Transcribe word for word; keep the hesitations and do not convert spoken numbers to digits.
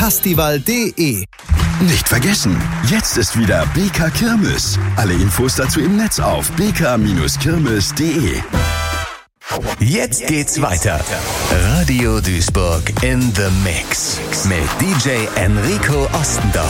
Festival punkt de. Nicht vergessen, jetzt ist wieder B K Kirmes. Alle Infos dazu im Netz auf b k Bindestrich kirmes punkt de. Jetzt geht's weiter. Radio Duisburg in the Mix mit D J Enrico Ostendorf.